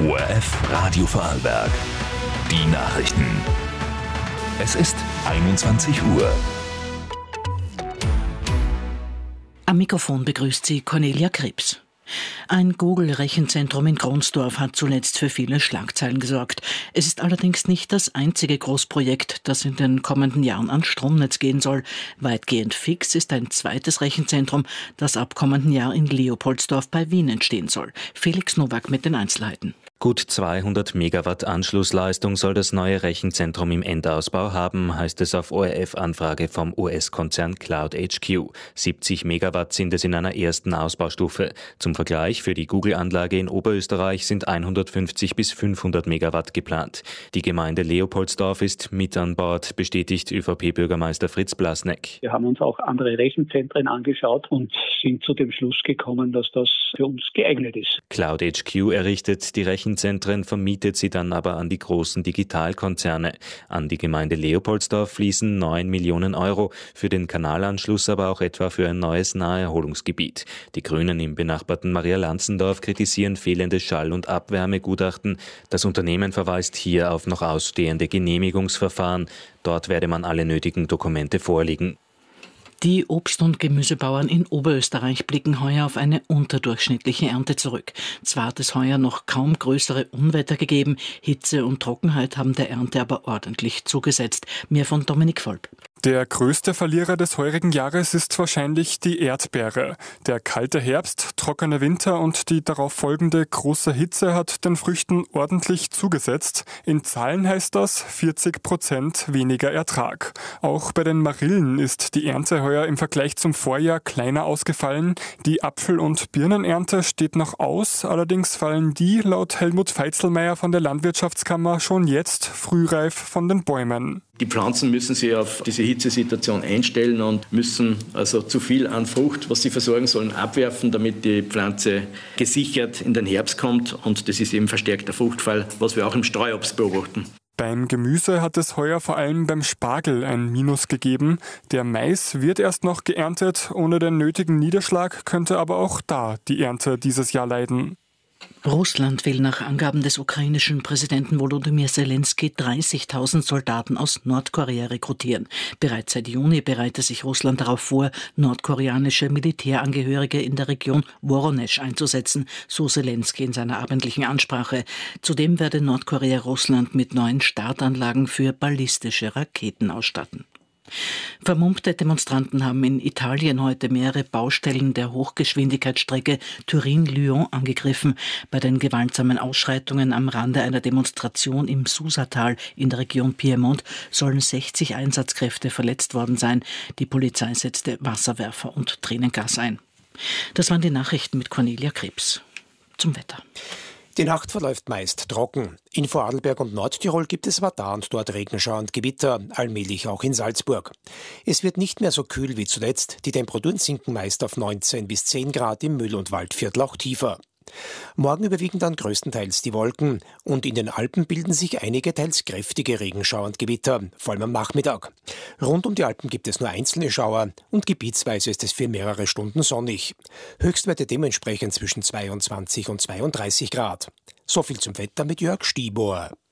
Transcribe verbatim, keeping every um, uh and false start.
O R F Radio Vorarlberg. Die Nachrichten. Es ist einundzwanzig Uhr. Am Mikrofon begrüßt sie Cornelia Krebs. Ein Google-Rechenzentrum in Kronsdorf hat zuletzt für viele Schlagzeilen gesorgt. Es ist allerdings nicht das einzige Großprojekt, das in den kommenden Jahren an Stromnetz gehen soll. Weitgehend fix ist ein zweites Rechenzentrum, das ab kommenden Jahr in Leopoldsdorf bei Wien entstehen soll. Felix Nowak mit den Einzelheiten. Gut zweihundert Megawatt Anschlussleistung soll das neue Rechenzentrum im Endausbau haben, heißt es auf O R F-Anfrage vom U S-Konzern Cloud H Q. siebzig Megawatt sind es in einer ersten Ausbaustufe. Zum Vergleich, für die Google-Anlage in Oberösterreich sind hundertfünfzig bis fünfhundert Megawatt geplant. Die Gemeinde Leopoldsdorf ist mit an Bord, bestätigt ÖVP-Bürgermeister Fritz Blasneck. Wir haben uns auch andere Rechenzentren angeschaut und sind zu dem Schluss gekommen, dass das für uns geeignet ist. Cloud H Q errichtet die Rechenzentren, vermietet sie dann aber an die großen Digitalkonzerne. An die Gemeinde Leopoldsdorf fließen neun Millionen Euro, für den Kanalanschluss aber auch etwa für ein neues Naherholungsgebiet. Die Grünen im benachbarten Maria-Lanzendorf kritisieren fehlende Schall- und Abwärmegutachten. Das Unternehmen verweist hier auf noch ausstehende Genehmigungsverfahren. Dort werde man alle nötigen Dokumente vorlegen. Die Obst- und Gemüsebauern in Oberösterreich blicken heuer auf eine unterdurchschnittliche Ernte zurück. Zwar hat es heuer noch kaum größere Unwetter gegeben, Hitze und Trockenheit haben der Ernte aber ordentlich zugesetzt. Mehr von Dominik Volp. Der größte Verlierer des heurigen Jahres ist wahrscheinlich die Erdbeere. Der kalte Herbst, trockene Winter und die darauf folgende große Hitze hat den Früchten ordentlich zugesetzt. In Zahlen heißt das vierzig Prozent weniger Ertrag. Auch bei den Marillen ist die Ernte heuer im Vergleich zum Vorjahr kleiner ausgefallen. Die Apfel- und Birnenernte steht noch aus, allerdings fallen die laut Helmut Feitzelmeier von der Landwirtschaftskammer schon jetzt frühreif von den Bäumen. Die Pflanzen müssen sich auf diese Hitzesituation einstellen und müssen also zu viel an Frucht, was sie versorgen sollen, abwerfen, damit die Pflanze gesichert in den Herbst kommt. Und das ist eben verstärkter Fruchtfall, was wir auch im Streuobst beobachten. Beim Gemüse hat es heuer vor allem beim Spargel ein Minus gegeben. Der Mais wird erst noch geerntet. Ohne den nötigen Niederschlag könnte aber auch da die Ernte dieses Jahr leiden. Russland will nach Angaben des ukrainischen Präsidenten Volodymyr Zelensky dreißigtausend Soldaten aus Nordkorea rekrutieren. Bereits seit Juni bereite sich Russland darauf vor, nordkoreanische Militärangehörige in der Region Woronesch einzusetzen, so Zelensky in seiner abendlichen Ansprache. Zudem werde Nordkorea Russland mit neuen Startanlagen für ballistische Raketen ausstatten. Vermummte Demonstranten haben in Italien heute mehrere Baustellen der Hochgeschwindigkeitsstrecke Turin-Lyon angegriffen. Bei den gewaltsamen Ausschreitungen am Rande einer Demonstration im Susatal in der Region Piemont sollen sechzig Einsatzkräfte verletzt worden sein. Die Polizei setzte Wasserwerfer und Tränengas ein. Das waren die Nachrichten mit Cornelia Krebs. Zum Wetter. Die Nacht verläuft meist trocken. In Vorarlberg und Nordtirol gibt es aber da und dort Regenschauer und Gewitter, allmählich auch in Salzburg. Es wird nicht mehr so kühl wie zuletzt. Die Temperaturen sinken meist auf neunzehn bis zehn Grad, im Müll- und Waldviertel auch tiefer. Morgen überwiegen dann größtenteils die Wolken und in den Alpen bilden sich einige teils kräftige Regenschauer und Gewitter, vor allem am Nachmittag. Rund um die Alpen gibt es nur einzelne Schauer und gebietsweise ist es für mehrere Stunden sonnig. Höchstwerte dementsprechend zwischen zweiundzwanzig und zweiunddreißig Grad. So viel zum Wetter mit Jörg Stibor.